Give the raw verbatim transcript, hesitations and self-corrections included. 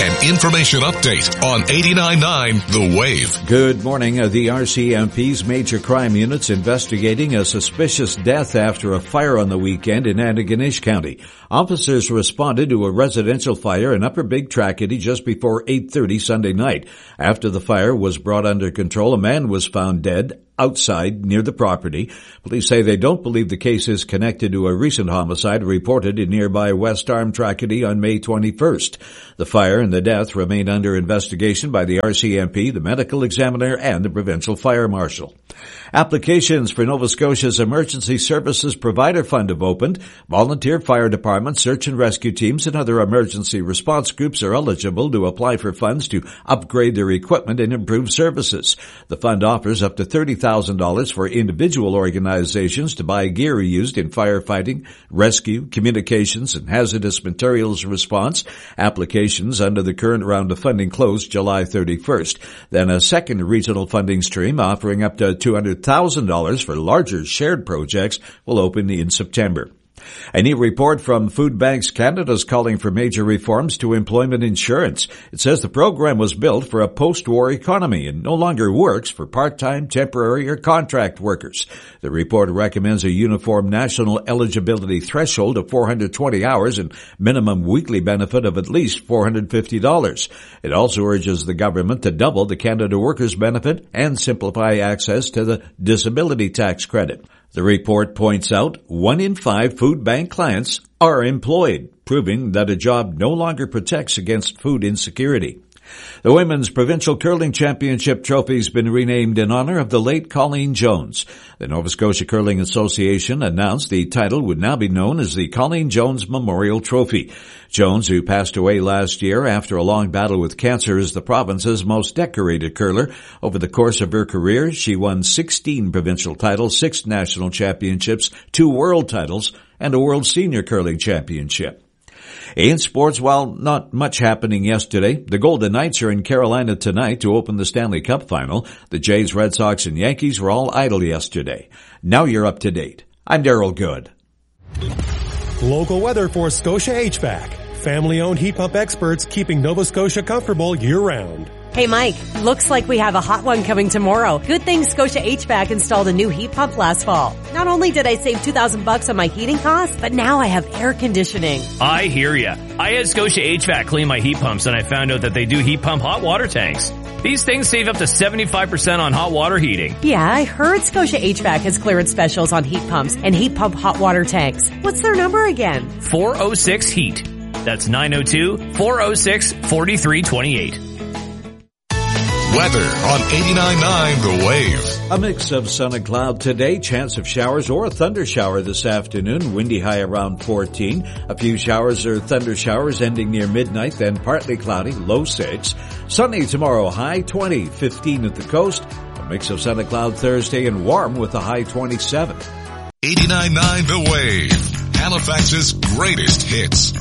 An information update on eighty-nine point nine The Wave. Good morning. The R C M P's major crime unit's investigating a suspicious death after a fire on the weekend in Antigonish County. Officers responded to a residential fire in Upper Big Tracadie just before eight thirty Sunday night. After the fire was brought under control, a man was found dead outside near the property. Police say they don't believe the case is connected to a recent homicide reported in nearby West Arm Tracadie on May twenty-first. The fire and the death remain under investigation by the R C M P, the medical examiner, and the provincial fire marshal. Applications for Nova Scotia's Emergency Services Provider Fund have opened. Volunteer fire departments, search and rescue teams, and other emergency response groups are eligible to apply for funds to upgrade their equipment and improve services. The fund offers up to thirty thousand dollars for individual organizations to buy gear used in firefighting, rescue, communications, and hazardous materials response. Applications under the current round of funding closed July thirty-first. Then a second regional funding stream offering up to two hundred thousand dollars for larger shared projects will open in September. A new report from Food Banks Canada is calling for major reforms to employment insurance. It says the program was built for a post-war economy and no longer works for part-time, temporary, or contract workers. The report recommends a uniform national eligibility threshold of four hundred twenty hours and minimum weekly benefit of at least four hundred fifty dollars. It also urges the government to double the Canada Workers Benefit and simplify access to the disability tax credit. The report points out one in five food bank clients are employed, proving that a job no longer protects against food insecurity. The Women's Provincial Curling Championship trophy has been renamed in honor of the late Colleen Jones. The Nova Scotia Curling Association announced the title would now be known as the Colleen Jones Memorial Trophy. Jones, who passed away last year after a long battle with cancer, is the province's most decorated curler. Over the course of her career, she won sixteen provincial titles, six national championships, two world titles, and a World Senior Curling Championship. In sports, while not much happening yesterday, the Golden Knights are in Carolina tonight to open the Stanley Cup final. The Jays, Red Sox, and Yankees were all idle yesterday. Now you're up to date. I'm Daryl Good. Local weather for Scotia H V A C. Family-owned heat pump experts keeping Nova Scotia comfortable year-round. Hey Mike, looks like we have a hot one coming tomorrow. Good thing Scotia H V A C installed a new heat pump last fall. Not only did I save two thousand bucks on my heating costs, but now I have air conditioning. I hear ya. I had Scotia H V A C clean my heat pumps and I found out that they do heat pump hot water tanks. These things save up to seventy-five percent on hot water heating. Yeah, I heard Scotia H V A C has clearance specials on heat pumps and heat pump hot water tanks. What's their number again? four oh six heat. That's nine oh two, four oh six, four three two eight. Weather on eighty-nine point nine The Wave. A mix of sun and cloud today, chance of showers or a thunder shower this afternoon, windy high around fourteen. A few showers or thunder showers ending near midnight, then partly cloudy, low six. Sunny tomorrow, high twenty, fifteen at the coast. A mix of sun and cloud Thursday and warm with a high twenty-seven. eighty-nine point nine The Wave, Halifax's greatest hits.